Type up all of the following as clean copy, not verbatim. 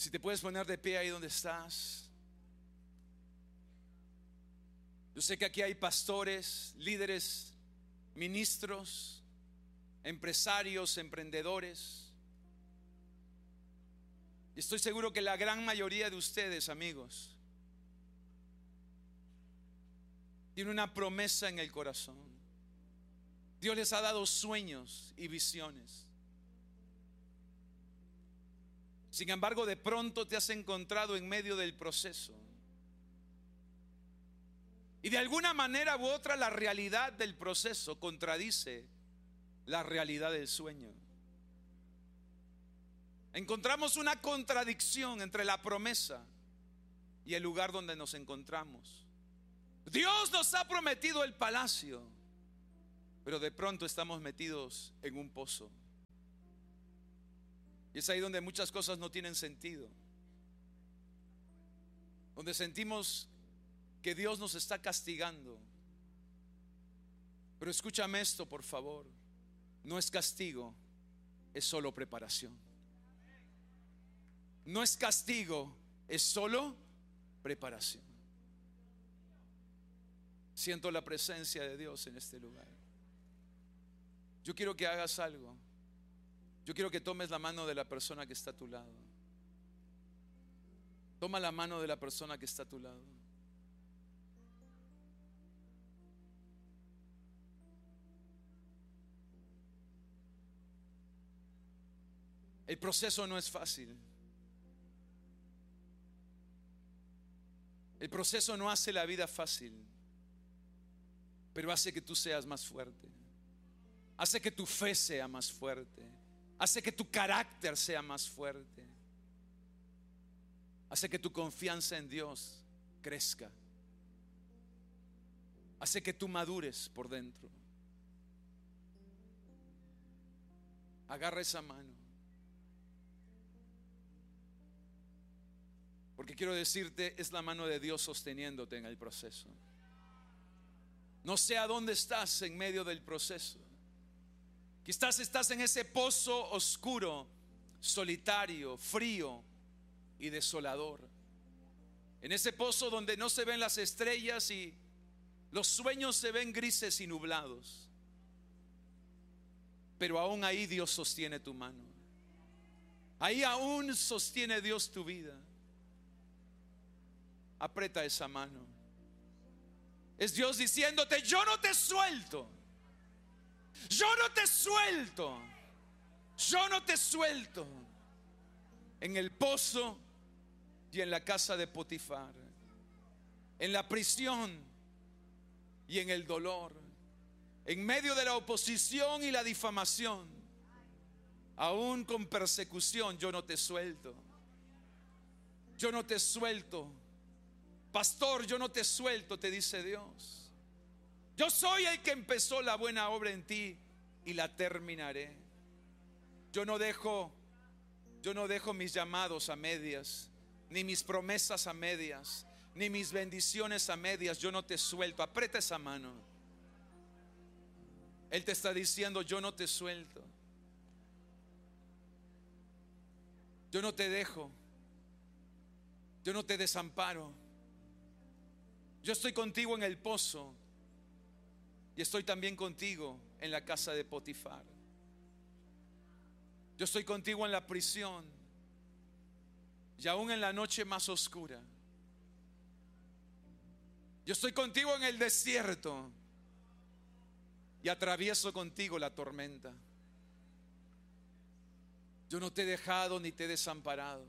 Si te puedes poner de pie ahí donde estás. Yo sé que aquí hay pastores, líderes, ministros, empresarios, emprendedores. Y estoy seguro que la gran mayoría de ustedes, amigos, tiene una promesa en el corazón. Dios les ha dado sueños y visiones. Sin embargo, de pronto te has encontrado en medio del proceso. Y de alguna manera u otra la realidad del proceso contradice la realidad del sueño. Encontramos una contradicción entre la promesa y el lugar donde nos encontramos. Dios nos ha prometido el palacio, pero de pronto estamos metidos en un pozo. Y es ahí donde muchas cosas no tienen sentido. Donde sentimos que Dios nos está castigando. Pero escúchame esto, por favor. No es castigo, es solo preparación. No es castigo, es solo preparación. Siento la presencia de Dios en este lugar. Yo quiero que hagas algo. Yo quiero que tomes la mano de la persona que está a tu lado. Toma la mano de la persona que está a tu lado. El proceso no es fácil. El proceso no hace la vida fácil, pero hace que tú seas más fuerte. Hace que tu fe sea más fuerte. Hace que tu carácter sea más fuerte. Hace que tu confianza en Dios crezca. Hace que tú madures por dentro. Agarra esa mano. Porque quiero decirte, es la mano de Dios sosteniéndote en el proceso. No sé a dónde estás en medio del proceso. Quizás estás en ese pozo oscuro, solitario, frío y desolador. En ese pozo donde no se ven las estrellas y los sueños se ven grises y nublados. Pero aún ahí Dios sostiene tu mano. Ahí aún sostiene Dios tu vida. Aprieta esa mano. Es Dios diciéndote: yo no te suelto. Yo no te suelto. Yo no te suelto. En el pozo y en la casa de Potifar, en la prisión y en el dolor, en medio de la oposición y la difamación, aún con persecución, yo no te suelto. Yo no te suelto. Pastor, yo no te suelto, te dice Dios. Yo soy el que empezó la buena obra en ti y la terminaré. Yo no dejo mis llamados a medias, ni mis promesas a medias, ni mis bendiciones a medias. Yo no te suelto. Aprieta esa mano. Él te está diciendo: yo no te suelto. Yo no te dejo. Yo no te desamparo. Yo estoy contigo en el pozo y estoy también contigo en la casa de Potifar. Yo estoy contigo en la prisión y aún en la noche más oscura. Yo estoy contigo en el desierto y atravieso contigo la tormenta. Yo no te he dejado ni te he desamparado.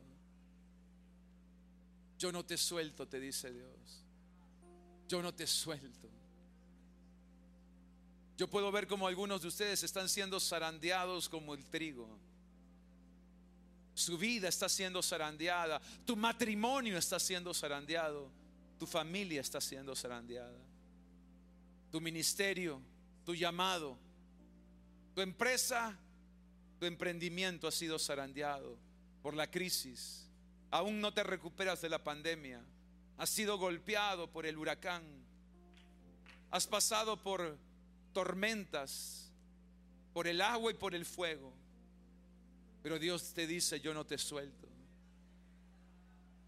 Yo no te suelto, te dice Dios. Yo no te suelto. Yo puedo ver como algunos de ustedes están siendo zarandeados como el trigo. Su vida está siendo zarandeada. Tu matrimonio está siendo zarandeado. Tu familia está siendo zarandeada. Tu ministerio, tu llamado, tu empresa, tu emprendimiento ha sido zarandeado por la crisis. Aún no te recuperas de la pandemia. Has sido golpeado por el huracán. Has pasado por tormentas, por el agua y por el fuego. Pero Dios te dice: yo no te suelto.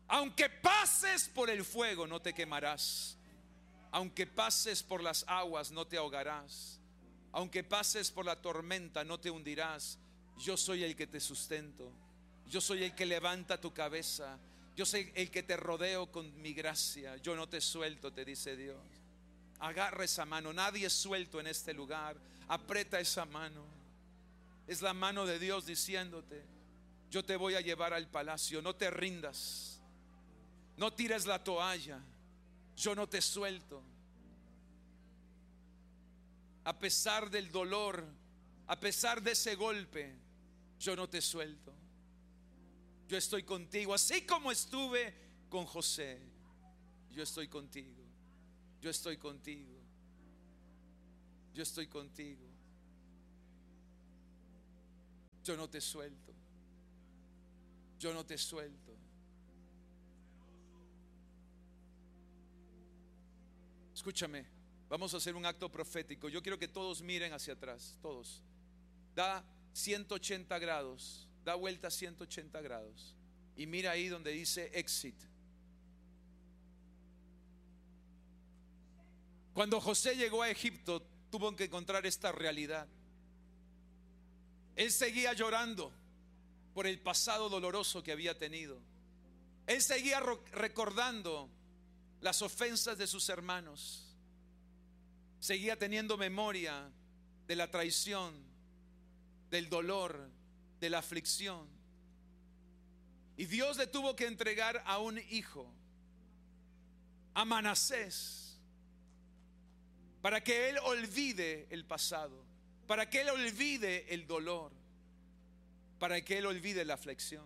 Aunque pases por el fuego, no te quemarás. Aunque pases por las aguas, no te ahogarás. Aunque pases por la tormenta, no te hundirás. Yo soy el que te sustento. Yo soy el que levanta tu cabeza. Yo soy el que te rodeo con mi gracia. Yo no te suelto, te dice Dios. Agarra esa mano. Nadie es suelto en este lugar. Aprieta esa mano. Es la mano de Dios diciéndote: yo te voy a llevar al palacio. No te rindas. No tires la toalla. Yo no te suelto. A pesar del dolor, a pesar de ese golpe, yo no te suelto. Yo estoy contigo, así como estuve con José. Yo estoy contigo. Yo estoy contigo. Yo estoy contigo. Yo no te suelto. Yo no te suelto. Escúchame, vamos a hacer un acto profético. Yo quiero que todos miren hacia atrás, todos. Da 180 grados, da vuelta 180 grados y mira ahí donde dice exit. Cuando José llegó a Egipto, tuvo que encontrar esta realidad. Él seguía llorando por el pasado doloroso que había tenido. Él seguía recordando las ofensas de sus hermanos. Seguía teniendo memoria de la traición, del dolor, de la aflicción. Y Dios le tuvo que entregar a un hijo, a Manasés, para que él olvide el pasado, para que él olvide el dolor, para que él olvide la aflicción.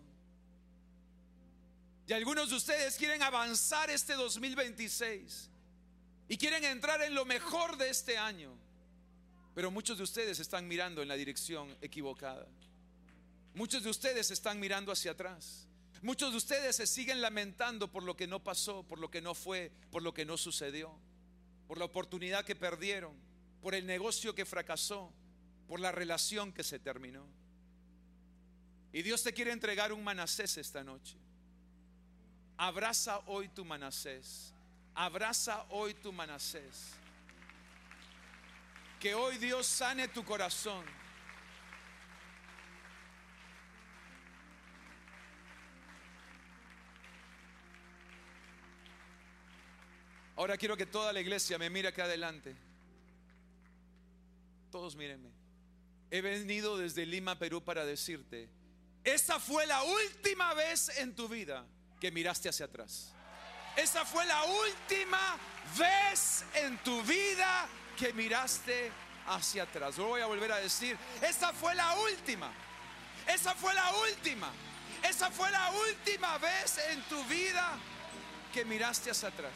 Y algunos de ustedes quieren avanzar este 2026 y quieren entrar en lo mejor de este año, pero muchos de ustedes están mirando en la dirección equivocada. Muchos de ustedes están mirando hacia atrás. Muchos de ustedes se siguen lamentando por lo que no pasó, por lo que no fue, por lo que no sucedió, por la oportunidad que perdieron, por el negocio que fracasó, por la relación que se terminó. Y Dios te quiere entregar un Manasés esta noche. Abraza hoy tu Manasés. Abraza hoy tu Manasés. Que hoy Dios sane tu corazón. Ahora quiero que toda la iglesia me mire acá adelante. Todos mírenme. He venido desde Lima, Perú, para decirte: esa fue la última vez en tu vida que miraste hacia atrás. Esa fue la última vez en tu vida que miraste hacia atrás. Lo voy a volver a decir: esa fue la última. Esa fue la última. Esa fue la última vez en tu vida que miraste hacia atrás.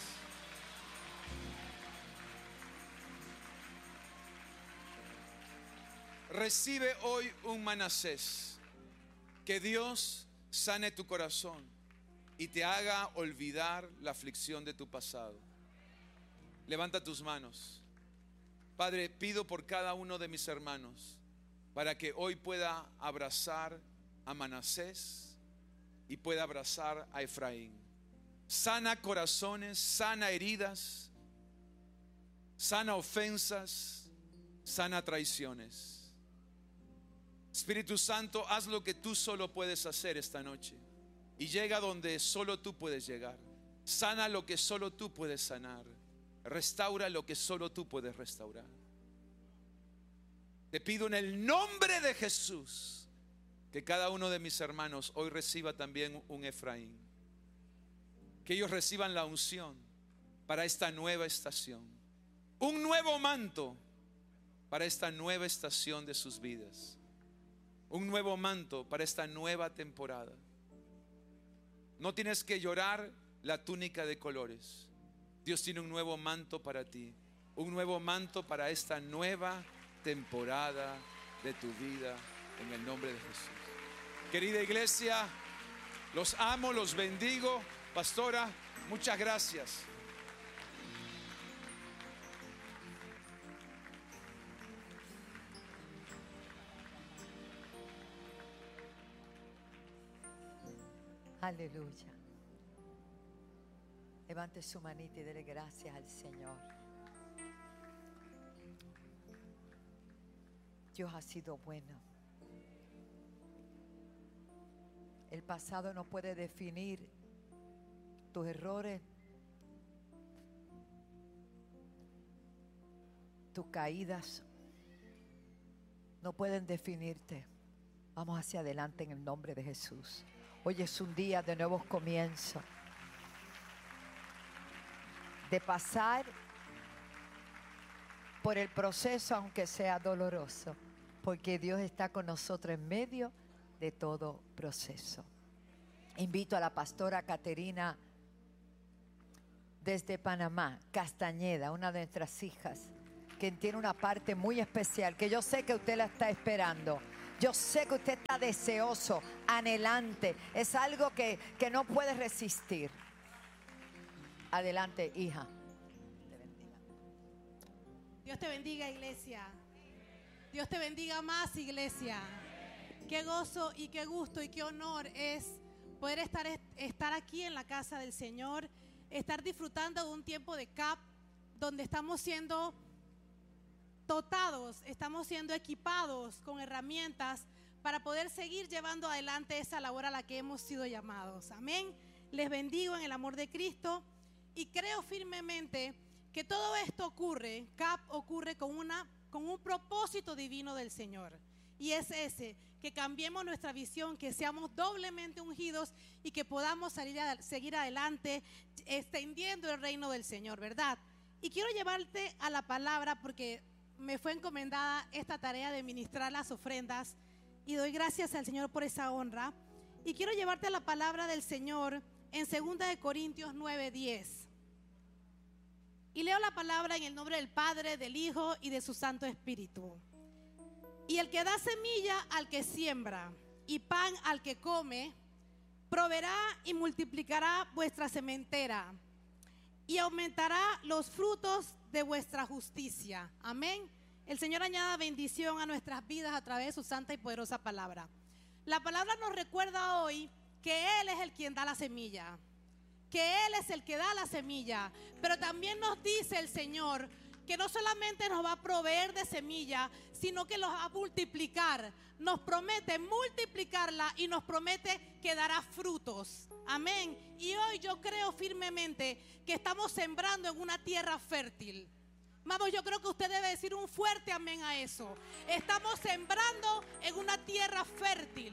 Recibe hoy un Manasés. Que Dios sane tu corazón y te haga olvidar la aflicción de tu pasado. Levanta tus manos. Padre, pido por cada uno de mis hermanos para que hoy pueda abrazar a Manasés y pueda abrazar a Efraín. Sana corazones, sana heridas, sana ofensas, sana traiciones. Espíritu Santo, haz lo que tú solo puedes hacer esta noche y llega donde solo tú puedes llegar. Sana lo que solo tú puedes sanar. Restaura lo que solo tú puedes restaurar. Te pido en el nombre de Jesús que cada uno de mis hermanos hoy reciba también un Efraín. Que ellos reciban la unción para esta nueva estación. Un nuevo manto para esta nueva estación de sus vidas. Un nuevo manto para esta nueva temporada. No tienes que llorar la túnica de colores. Dios tiene un nuevo manto para ti. Un nuevo manto para esta nueva temporada de tu vida, en el nombre de Jesús. Querida iglesia, los amo, los bendigo. Pastora, muchas gracias. Aleluya. Levante su manita y dele gracias al Señor. Dios ha sido bueno. El pasado no puede definir tus errores, tus caídas. No pueden definirte. Vamos hacia adelante en el nombre de Jesús. Hoy es un día de nuevos comienzos, de pasar por el proceso aunque sea doloroso, porque Dios está con nosotros en medio de todo proceso. Invito a la pastora Caterina desde Panamá, Castañeda, una de nuestras hijas, que tiene una parte muy especial, que yo sé que usted la está esperando. Yo sé que usted está deseoso, anhelante. Es algo que no puede resistir. Adelante, hija. Dios te bendiga, iglesia. Dios te bendiga más, iglesia. Qué gozo y qué gusto y qué honor es poder estar aquí en la casa del Señor, estar disfrutando de un tiempo de CAP donde estamos siendo dotados, estamos siendo equipados con herramientas para poder seguir llevando adelante esa labor a la que hemos sido llamados. Amén. Les bendigo en el amor de Cristo y creo firmemente que todo esto ocurre, CAP ocurre con un propósito divino del Señor. Y es ese, que cambiemos nuestra visión, que seamos doblemente ungidos y que podamos seguir adelante extendiendo el reino del Señor, ¿verdad? Y quiero llevarte a la palabra porque me fue encomendada esta tarea de ministrar las ofrendas y doy gracias al Señor por esa honra. Y quiero llevarte a la palabra del Señor en 2 Corintios 9:10. Y leo la palabra en el nombre del Padre, del Hijo y de su Santo Espíritu. Y el que da semilla al que siembra y pan al que come, proveerá y multiplicará vuestra sementera y aumentará los frutos de vuestra justicia. Amén. El Señor añada bendición a nuestras vidas a través de su santa y poderosa palabra. La palabra nos recuerda hoy que Él es el quien da la semilla, que Él es el que da la semilla, pero también nos dice el Señor que no solamente nos va a proveer de semilla, sino que los va a multiplicar. Nos promete multiplicarla y nos promete que dará frutos. Amén. Y hoy yo creo firmemente que estamos sembrando en una tierra fértil. Vamos, yo creo que usted debe decir un fuerte amén a eso. Estamos sembrando en una tierra fértil,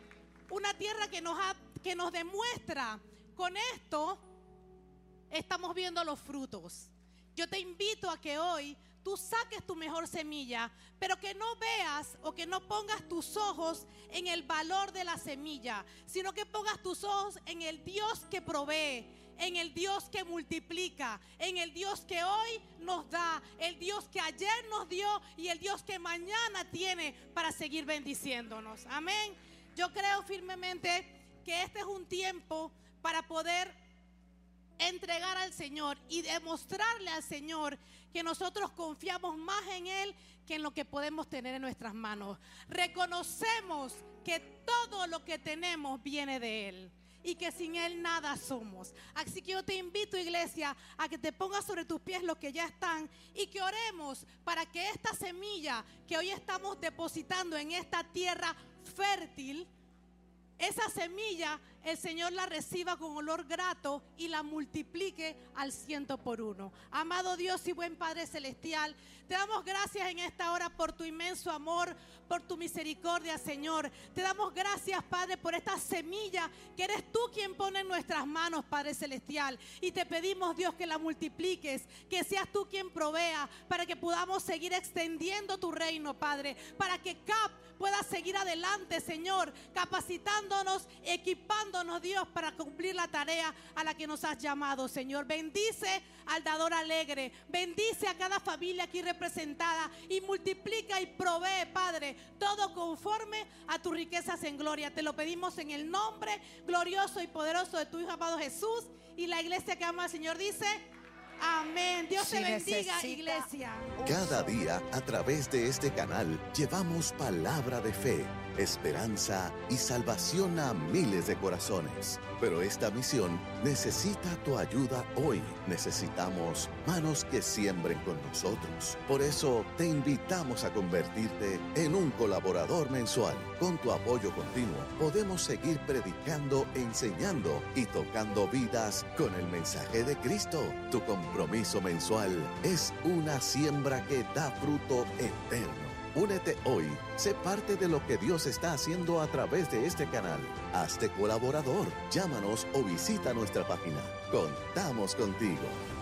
una tierra que nos demuestra. Con esto estamos viendo los frutos. Yo te invito a que hoy tú saques tu mejor semilla, pero que no veas o que no pongas tus ojos en el valor de la semilla, sino que pongas tus ojos en el Dios que provee, en el Dios que multiplica, en el Dios que hoy nos da, el Dios que ayer nos dio y el Dios que mañana tiene para seguir bendiciéndonos. Amén. Yo creo firmemente que este es un tiempo para poder entregar al Señor y demostrarle al Señor que nosotros confiamos más en Él que en lo que podemos tener en nuestras manos. Reconocemos que todo lo que tenemos viene de Él y que sin Él nada somos. Así que yo te invito, iglesia, a que te pongas sobre tus pies los que ya están y que oremos para que esta semilla que hoy estamos depositando en esta tierra fértil, esa semilla el Señor la reciba con olor grato y la multiplique al 100 por 1. Amado Dios y buen Padre Celestial, te damos gracias en esta hora por tu inmenso amor, por tu misericordia, Señor. Te damos gracias, Padre, por esta semilla que eres tú quien pone en nuestras manos, Padre Celestial. Y te pedimos, Dios, que la multipliques, que seas tú quien provea para que podamos seguir extendiendo tu reino, Padre, para que CAP pueda seguir adelante, Señor, capacitándonos, equipándonos, Dios, para cumplir la tarea a la que nos has llamado, Señor. Bendice al dador alegre, bendice a cada familia aquí representada y multiplica y provee, Padre, todo conforme a tus riquezas en gloria. Te lo pedimos en el nombre glorioso y poderoso de tu Hijo amado Jesús. Y la iglesia que ama al Señor dice: amén. Dios te bendiga, iglesia. Cada día, a través de este canal, llevamos palabra de fe, esperanza y salvación a miles de corazones. Pero esta misión necesita tu ayuda hoy. Necesitamos manos que siembren con nosotros. Por eso te invitamos a convertirte en un colaborador mensual. Con tu apoyo continuo podemos seguir predicando, enseñando y tocando vidas con el mensaje de Cristo. Tu compromiso mensual es una siembra que da fruto eterno. Únete hoy, sé parte de lo que Dios está haciendo a través de este canal. Hazte colaborador, llámanos o visita nuestra página. Contamos contigo.